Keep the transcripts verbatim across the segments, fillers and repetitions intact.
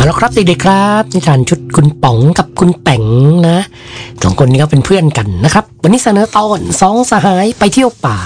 แล้วครับเด็กๆครับนิทานชุดคุณป๋องกับคุณแป๋งนะสองคนนี้ก็เป็นเพื่อนกันนะครับวันนี้เสนอตอนสองสหายไปเที่ยวป่า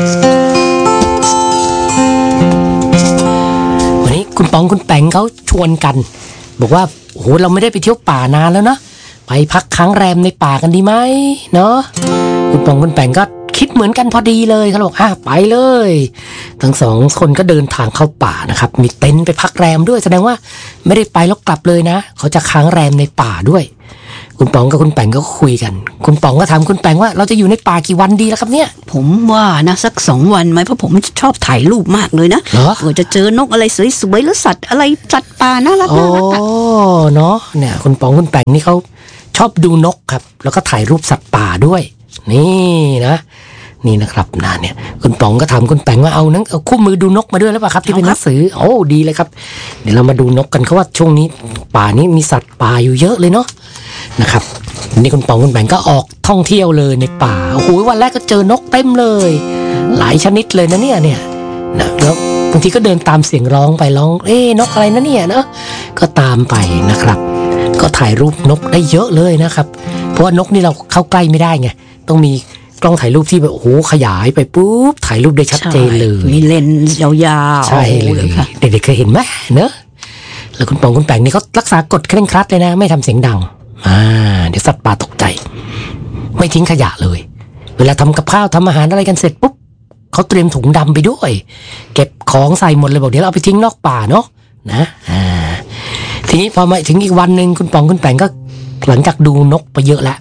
วันนี้คุณป๋องคุณแป๋งเขาชวนกันบอกว่าโอ้โหเราไม่ได้ไปเที่ยวป่านานแล้วนะไปพักค้างแรมในป่ากันดีไหมเนาะคุณป๋องคุณแป๋งก็คิดเหมือนกันพอดีเลยเขาบอกอ่ะไปเลยทั้งสองคนก็เดินทางเข้าป่านะครับมีเต็นท์ไปพักแรมด้วยแสดงว่าไม่ได้ไปแล้วกลับเลยนะเขาจะค้างแรมในป่าด้วยคุณป๋องกับคุณแป๋งก็คุยกันคุณป๋องก็ถามคุณแป๋งว่าเราจะอยู่ในป่ากี่วันดีแล้วครับเนี่ยผมว่านะสักสองวันไหมเพราะผมชอบถ่ายรูปมากเลยนะเผื่อจะเจอนกอะไรสวยๆหรือสัตว์อะไรสัตว์ป่าน่ารักน่ารักอ๋อเนาะเนี่ยคุณป๋องคุณแป๋งนี่เขาชอบดูนกครับแล้วก็ถ่ายรูปสัตว์ป่าด้วยนี่นะนี่นะครับนะเนี่ยคุณป๋องก็ถามคุณแป๋งว่าเอานังเอาคู่มือดูนกมาด้วยหรือเปล่าครับที่เป็นหนังสือโอ้ดีเลยครับเดี๋ยวเรามาดูนกกันเขาว่าช่วงนี้ป่านี้มีสัตว์ป่าอยู่เยอะเลยเนาะนะครับนี่คุณป๋องคุณแป๋งก็ออกท่องเที่ยวเลยในป่าโอ้โหวันแรกก็เจอนกเต็มเลยหลายชนิดเลยนะเนี่ยเนี่ยนะแล้วบางทีก็เดินตามเสียงร้องไปร้องเอ๊ะนกอะไรนะเนี่ยเนาะก็ตามไปนะครับก็ถ่ายรูปนกได้เยอะเลยนะครับเพราะว่านกนี่เราเข้าใกล้ไม่ได้ไงต้องมีกล้องถ่ายรูปที่แบบโอ้โหขยายไปปุ๊บถ่ายรูปได้ชัดเจนเลยมีเลนส์ยาวๆใช่เลยเด็กๆเคยเห็นไหมเนอะแล้วคุณป๋องคุณแป๋งนี่เขารักษากฎเคร่งครัดเลยนะไม่ทำเสียงดังอ่าเดี๋ยวสัตว์ป่าตกใจไม่ทิ้งขยะเลยเวลาทำกับข้าวทำอาหารอะไรกันเสร็จปุ๊บเขาเตรียมถุงดำไปด้วยเก็บของใส่หมดเลยบอกเดี๋ยวเราเอาไปทิ้งนอกป่าเนาะนะอ่าทีนี้พอมาถึงอีกวันนึงคุณป๋องคุณแป๋งก็หลังจากดูนกไปเยอะแล้ว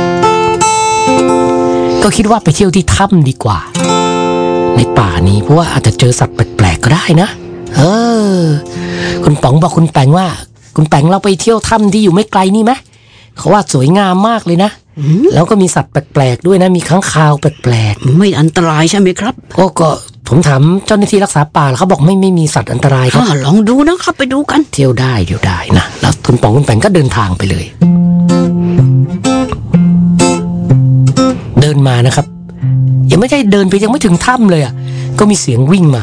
ก็คิดว่าไปเที่ยวที่ถ้ำดีกว่าในป่านี้เพราะว่าอาจจะเจอสัตว์แปลกๆก็ได้นะเออคุณป๋องบอกคุณแป๋งว่าคุณแป๋งเราไปเที่ยวถ้ำที่อยู่ไม่ไกลนี่ไหมเขาว่าสวยงามมากเลยนะแล้วก็มีสัตว์แปลกๆด้วยนะมีค้างคาวแปลกๆไม่อันตรายใช่ไหมครับก็ก็ผมถามเจ้าหน้าที่รักษาป่าเขาบอกไม่ไม่มีสัตว์อันตรายครับลองดูนะครับไปดูกันเที่ยวได้เดี๋ยวได้นะแล้วคุณป๋องคุณแป๋งก็เดินทางไปเลยเดินมานะครับยังไม่ใช่เดินไปยังไม่ถึงถ้ำเลยอ่ะก็มีเสียงวิ่งมา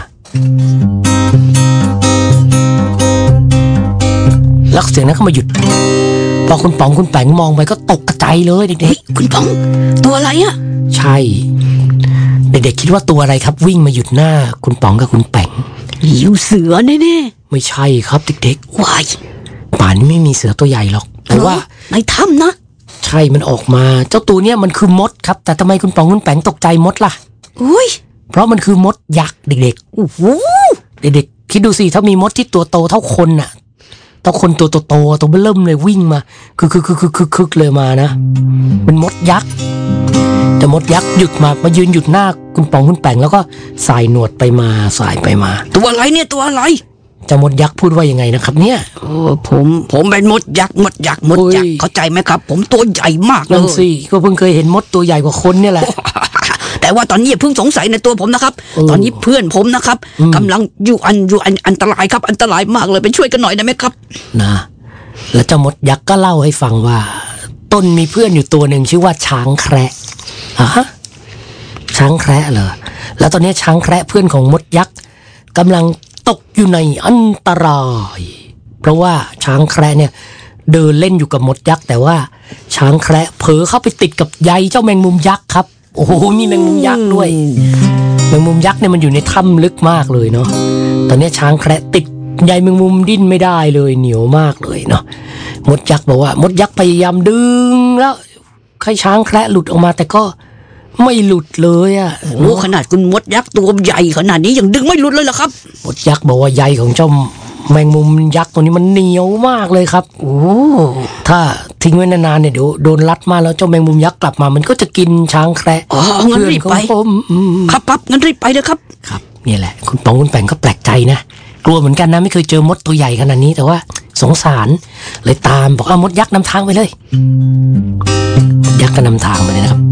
แล้วเสียงนั้นก็มาหยุดพอคุณป๋องคุณแป๋งมองไปก็ตกใจเลยเด็กๆคุณป๋องตัวอะไรอ่ะใช่เด็กๆคิดว่าตัวอะไรครับวิ่งมาหยุดหน้าคุณป๋องกับคุณแป๋งหิวเสือแน่ๆไม่ใช่ครับเด็กๆว้ายป่านี้ไม่มีเสือตัวใหญ่หรอกแต่ว่าในถ้ำนะใช่มันออกมาเจ้าตัวเนี้ยมันคือมดครับแต่ทำไมคุณป๋องคุณแป๋งตกใจมดล่ะอุ้ยเพราะมันคือมดยักษ์เด็กๆโอ้โหเด็กๆคิดดูสิถ้ามีมดที่ตัวโตเท่าคนน่ะเท่าคนตัวโตๆตัวเบิ่มเลยวิ่งมาคือคือคือคือคือคือเลยมานะเป็นมดยักษ์แต่มดยักษ์หยุดมามายืนหยุดหน้าคุณป๋องคุณแป๋งแล้วก็สายหนวดไปมาสายไปมาตัวอะไรเนี่ยตัวอะไรจะมดยักษ์พูดว่ายังไงนะครับเนี่ยโอ้ผมผมเป็นมดยักษ์มดยักษ์มดยักษ์เข้าใจไหมครับผมตัวใหญ่มากเลยนั่นสิก็เพิ่งเคยเห็นมดตัวใหญ่กว่าคนเนี่ยแหละแต่ว่าตอนนี้อย่าเพิ่งสงสัยในตัวผมนะครับตอนนี้เพื่อนผมนะครับกำลังอยู่อันอยู่อันอันตรายครับอันตรายมากเลยไปช่วยกันหน่อยได้ไหมครับนะแล้วเจ้ามดยักษ์ก็เล่าให้ฟังว่าต้นมีเพื่อนอยู่ตัวหนึ่งชื่อว่าช้างแคระอ่ะฮะช้างแคระเหรอแล้วตอนนี้ช้างแคระเพื่อนของมดยักษ์กำลังตกอยู่ในอันตรายเพราะว่าช้างแคระเนี่ยเดินเล่นอยู่กับมดยักษ์แต่ว่าช้างแคระเผลอเข้าไปติดกับใยเจ้าแมงมุมยักษ์ครับโอ้โหมีแมงมุมยักษ์ด้วยแมงมุมยักษ์เนี่ยมันอยู่ในถ้ำลึกมากเลยเนาะตอนนี้ช้างแคระติดใยแมงมุมดิ้นไม่ได้เลยเหนียวมากเลยเนาะมดยักษ์บอกว่ามดยักษ์พยายามดึงแล้วให้ช้างแคระหลุดออกมาแต่ก็ไม่หลุดเลยอ่ะโอ้ขนาดคุณมดยักษ์ตัวใหญ่ขนาดนี้ยังดึงไม่หลุดเลยเหรอครับมดยักษ์บอกว่าใยของเจ้าแมงมุมยักษ์ตัวนี้มันเหนียวมากเลยครับโอ้ถ้าทิ้งไว้นานๆเนี่ยเดี๋ยวโดนรัดมาแล้วเจ้าแมงมุมยักษ์กลับมามันก็จะกินช้างแคระอ๋องั้นรีบไปครับปั๊บงั้นรีบไปเลยครับครับนี่แหละคุณป๋องคุณแป๋งก็แปลกใจนะกลัวเหมือนกันนะไม่เคยเจอมดตัวใหญ่ขนาดนี้แต่ว่าสงสารเลยตามบอกเอามดยักษ์นำทางไปเลยมดยักษ์ก็นำทางไปเลยนะครับ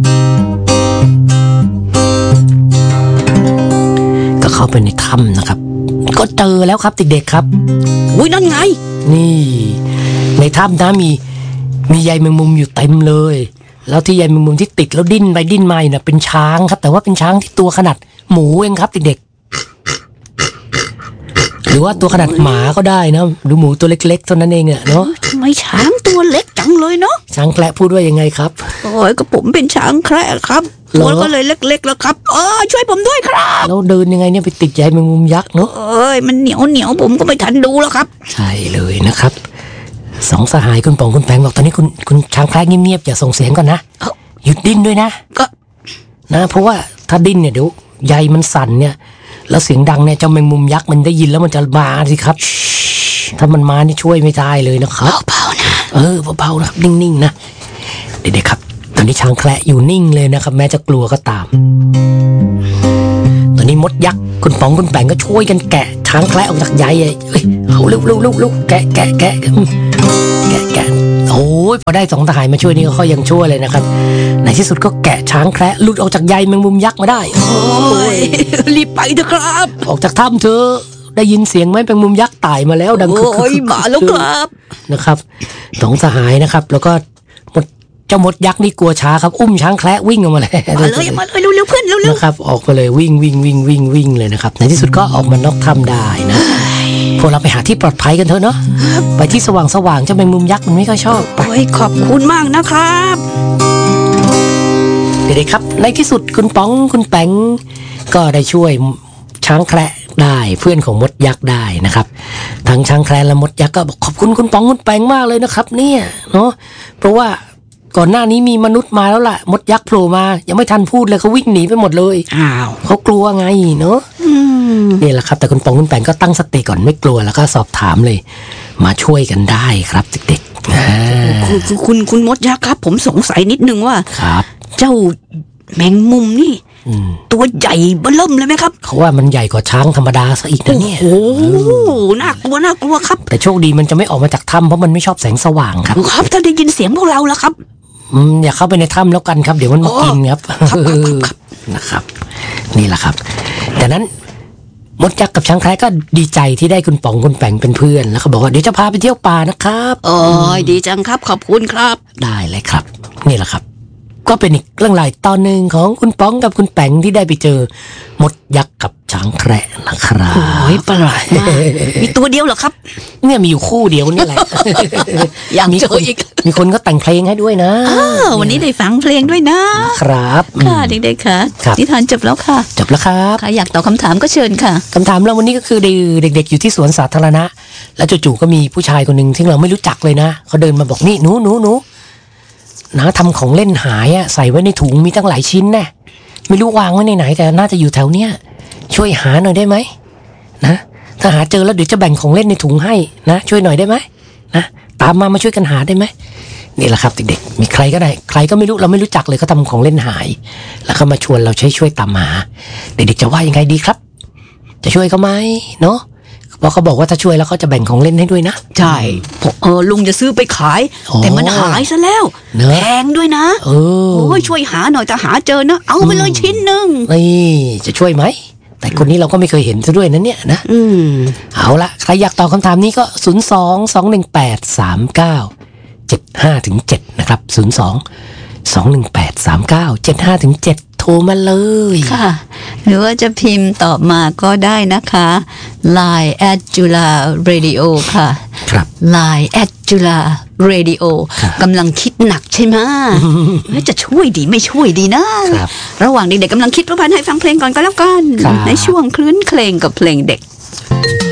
ก็เข้าไปในถ้ำนะครับก็เจอแล้วครับเด็กๆครับอุ้ยนั่นไงนี่ในถ้ำนะมีมีใยแมงมุมอยู่เต็มเลยแล้วที่ใยแมงมุมที่ติดแล้วดิ้นไปดิ้นมาเนี่ยเป็นช้างครับแต่ว่าเป็นช้างที่ตัวขนาดหมูเองครับเด็กๆหรือว่าตัวขนาดหมาก็ได้นะหรือหมูตัวเล็กๆเท่านั้นเองอะเนาะทำไมช้างตัวเล็กจังเลยเนาะช้างแคระพูดว่ายังไงครับโอ้ยก็ผมเป็นช้างแคระครับตัวก็เลยเล็กๆแล้วครับเออช่วยผมด้วยครับแล้วเดินยังไงเนี่ยไปติดใยแมงมุมยักษ์เนาะเอ้ยมันเหนียวเหนียวผมก็ไม่ทันดูแล้วครับใช่เลยนะครับสองสหายคุณป๋องคุณแปงบอกตอนนี้คุณคุณช้างแคระเงียบๆอย่าส่งเสียงก่อนนะหยุดดิ้นด้วยนะก็นะเพราะว่าถ้าดิ้นเนี่ยเดี๋ยวใยมันสั่นเนี่ยแล้วเสียงดังเนี่ยเจ้าแมงมุมยักษ์มันได้ยินแล้วมันจะมาสิครับถ้ามันมานี่ช่วยไม่ได้เลยนะครับเบาๆนะเออเบาๆนะครับนิ่งๆนะเด็กๆครับตอนนี้ช้างแคระอยู่นิ่งเลยนะครับแม้จะกลัวก็ตามตอนนี้มดยักษ์คุณป๋องคุณแปงก็ช่วยกันแกะช้างแคระออกจากใยเอ้ยเอาเร็วเร็วเร็วเร็วแกะแกะแกะแกะแกะโอ้ยพอได้สองทหารมาช่วยนี่ก็ยังช่วยเลยนะครับในที่สุดก็แกะช้างแคระหลุดออกจากใยแมงมุมยักษ์มาได้โอ้ยรีบไปเถอะครับออกจากถ้ำเถอะได้ยินเสียงไหมแมงมุมยักษ์ไต่มาแล้วดังคึกโอ้ยมาแล้วครับนะครับสองสหายนะครับแล้วก็มดเจ้ามดยักษ์นี่กลัวช้าครับอุ้มช้างแคระวิ่งออกมาเลยมาเลยมาเลยเร็วๆเพื่อนเร็วๆนะครับออกมาเลยวิ่งวิ่งวิ่งวิ่งวิ่งเลยนะครับในที่สุดก็ออกมานอกถ้ำได้นะพวกเราไปหาที่ปลอดภัยกันเถอะเนาะไปที่สว่างสว่างเจ้าแมงมุมยักษ์มันไม่ค่อยชอบโอ้ยขอบคุณมากนะครับเด็กๆครับในที่สุดคุณป๋องคุณแปงก็ได้ช่วยช้างแคระได้เพื่อนของมดยักษ์ได้นะครับทั้งช้างแคระและมดยักษ์ก็บอกขอบคุณคุณป๋องคุณแปงมากเลยนะครับเนี่ยเนาะเพราะว่าก่อนหน้านี้มีมนุษย์มาแล้วล่ะมดยักษ์โผล่มายังไม่ทันพูดเลยเขาวิ่งหนีไปหมดเลยอ้าวเขากลัวไงเนาะนี่แหละครับแต่คุณป๋องคุณแปงก็ตั้งสติก่อนไม่กลัวแล้วก็สอบถามเลยมาช่วยกันได้ครับเด็กๆคุณคุณคุณมดยักษ์ครับผมสงสัยนิดนึงว่าครับเจ้าแมงมุมนี่ตัวใหญ่เบ้อเริ่มเลยไหมครับเขาว่ามันใหญ่กว่าช้างธรรมดาซะอีกนะเนี่ยโอ้น่ากลัวน่ากลัวครับแต่โชคดีมันจะไม่ออกมาจากถ้ำเพราะมันไม่ชอบแสงสว่างครับครับถ้าได้ยินเสียงพวกเราแล้วครับอืมอย่าเข้าไปในถ้ำแล้วกันครับเดี๋ยวมันมากินครับนะครับนี่แหละครับแต่นั้นมดยักษ์กับช้างแคระก็ดีใจที่ได้คุณป๋องคุณแปงเป็นเพื่อนแล้วเขาบอกว่าเดี๋ยวจะพาไปเที่ยวป่านะครับโอ้ยดีจังครับขอบคุณครับได้เลยครับนี่แหละครับก็เป็นอีกเรื่องราวตอนหนึ่งของคุณป๋องกับคุณแปงที่ได้ไปเจอมดยักษ์กับช้างแคระนะครับโอ้ยประหลาดมากมีตัวเดียวเหรอครับเนี่ยมีอยู่คู่เดียวนี่แหละยังเจออีกมีคนก็แต่งเพลงให้ด้วยนะวันนี้ได้ฟังเพลงด้วยนะครับค่ะเด็กๆค่ะนิทานจบแล้วค่ะจบแล้วครับใครอยากตอบคำถามก็เชิญค่ะคำถามเราวันนี้ก็คือเด็กๆอยู่ที่สวนสาธารณะแล้วจู่ๆก็มีผู้ชายคนหนึ่งที่เราไม่รู้จักเลยนะเขาเดินมาบอกนี่หนูหนูหนูนะทำของเล่นหายอ่ะใส่ไว้ในถุงมีตั้งหลายชิ้นแน่ไม่รู้วางไว้ในไหนแต่น่าจะอยู่แถวเนี้ยช่วยหาหน่อยได้ไหมนะถ้าหาเจอแล้วเดี๋ยวจะแบ่งของเล่นในถุงให้นะช่วยหน่อยได้ไหมนะตามมามาช่วยกันหาได้ไหมนี่แหละครับเด็กๆมีใครก็ได้ใครก็ไม่รู้เราไม่รู้จักเลยเขาทำของเล่นหายแล้วเขามาชวนเราใช้ช่วยตามหาเด็กๆจะว่ายังไงดีครับจะช่วยเขาไหมเนาะเพราะเขาบอกว่าถ้าช่วยแล้วเขาจะแบ่งของเล่นให้ด้วยนะใช่เออลุงจะซื้อไปขายแต่มันหายซะแล้วแพงด้วยนะเออโอ้ยช่วยหาหน่อยถ้าหาเจอนะเอาไปเลยชิ้นหนึ่งนี่จะช่วยไหมแต่คนนี้เราก็ไม่เคยเห็นซะด้วยนะเนี่ยนะอืมเอาละใครอยากตอบคำถามนี้ก็ศูนย์สองสองหนึ่งแปดสามเก้าเจ็ดห้าถึงเจ็ดนะครับศูนย์สองสองหนึ่งแปดสามเก้าเจ็ดห้าถึงเจ็ดโทรมาเลยค่ะหรือว่าจะพิมพ์ตอบมาก็ได้นะคะ ไลน์ แอท จุฬา เรดิโอ ค่ะครับไลน์ แอท จุฬา เรดิโอ กำลังคิดหนักใช่ไหมจะช่วยดีไม่ช่วยดีนะระหว่างเด็กๆกำลังคิดประพันธ์ให้ฟังเพลงก่อนก็แล้วกันในช่วงคลื้นเคลงกับเพลงเด็ก